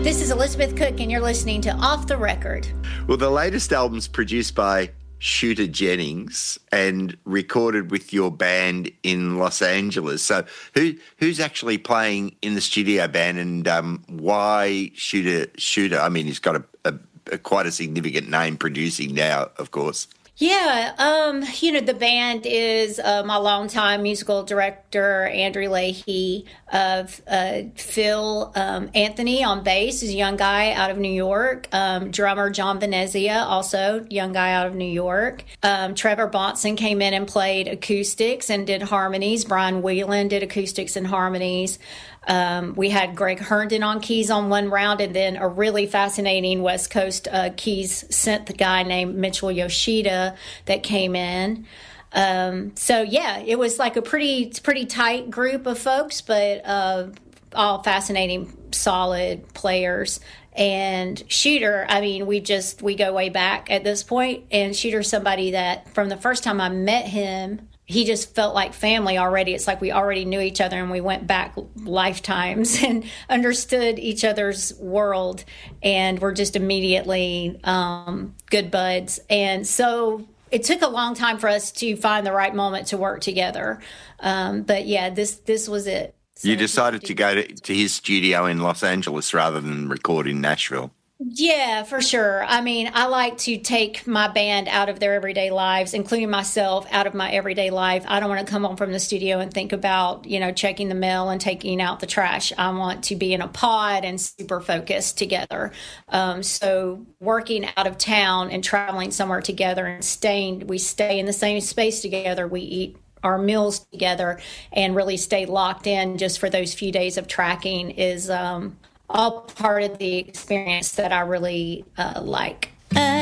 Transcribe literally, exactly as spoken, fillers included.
This is Elizabeth Cook, and you're listening to Off the Record. Well, the latest album's produced by Shooter Jennings and recorded with your band in Los Angeles. So who who's actually playing in the studio band, and um, why Shooter? Shooter? I mean, he's got a, a, a quite a significant name producing now, of course. Yeah, um, you know, the band is uh, my longtime musical director, Andrew Leahy, of uh, Phil um, Anthony on bass, is a young guy out of New York. Um, drummer John Venezia, also young guy out of New York. Um, Trevor Bonson came in and played acoustics and did harmonies. Brian Whelan did acoustics and harmonies. Um, we had Greg Herndon on keys on one round, and then a really fascinating West Coast uh, keys synth guy named Mitchell Yoshida that came in. Um, so, yeah, it was like a pretty pretty tight group of folks, but uh, all fascinating, solid players. And Shooter, I mean, we just, we go way back at this point, and Shooter's somebody that from the first time I met him, he just felt like family already. It's like we already knew each other, and we went back lifetimes and understood each other's world, and we're just immediately um, good buds. And so it took a long time for us to find the right moment to work together. Um, but yeah, this this was it. So you decided to go to, to his studio in Los Angeles rather than record in Nashville. Yeah, for sure. I mean, I like to take my band out of their everyday lives, including myself, out of my everyday life. I don't want to come home from the studio and think about, you know, checking the mail and taking out the trash. I want to be in a pod and super focused together. Um, so working out of town and traveling somewhere together and staying, we stay in the same space together. We eat our meals together and really stay locked in just for those few days of tracking is um, all part of the experience that I really uh, like.